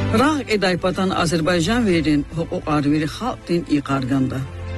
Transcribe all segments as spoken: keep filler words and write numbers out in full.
Rağ edaypatan Azərbaycan verin hüquq arveri xalq din iqarganda.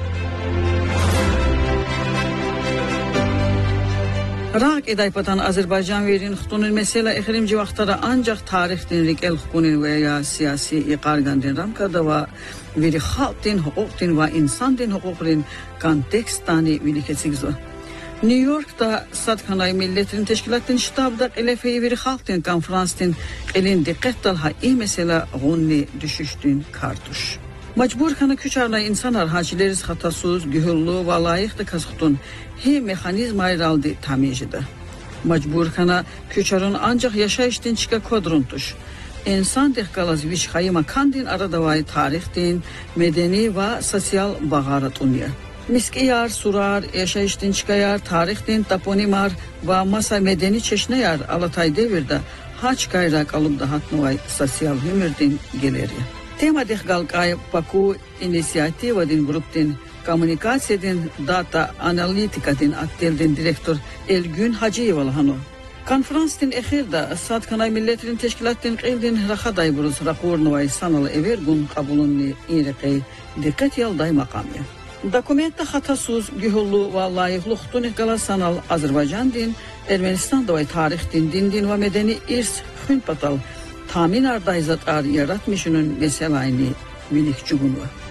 Rağ edaypatan Azərbaycan verin xtunun mesela exirimci vaxtlara ancaq tarix din rikel hüququn veya siyasi iqargandın ramkada ve veri xalq din hüquq din ve insan din hüququn kontekstani viliketsigizva. New York'ta Sadkanay Milletinin Teşkilatın ştabda elefeyi veri halktin konferanstin elin dikkat dalha iyi mesela gunni düşüştün kartuş. Macbur kana küçarlay insanlar hacileriz hatasız, gühüllü ve layıqdı kazıqtun he mekanizma ayraldı tamijida. Macbur kana küçarın ancak yaşayıştın çıka kodruntuş. İnsan dehkalaz viş hayıma kandin aradavayı tarihtin, medeni ve sosyal bağaratunya. Miskiyar, surar, yaşayıştın çıkayar, tarihtin taponimar ve masa medeni çeşneyar alatay devirde haç gayrak alıp da hatnuvay sosyal hümürdin geleri. Tema dehgalkay paku inisiyativadin gruptin kommunikasiyadin data analitikadin atteldin direktör Elgün Hacıyevalı hanu. Konferanstin ehirde Sadkanay Milletinin Teşkilatın qeldin rahaday buruz rapornuvay sanalı evergun kabulunni irekey dikkat yalday makamı. Dokumenta hatasız, gühüllü ve layıqlı xutun iqala sanal Azərbaycan din, Ermənistan davay tarix din, din din ve medeni irs xün patal tamin ardayzat ar yaratmışının meselayını milik cübunu.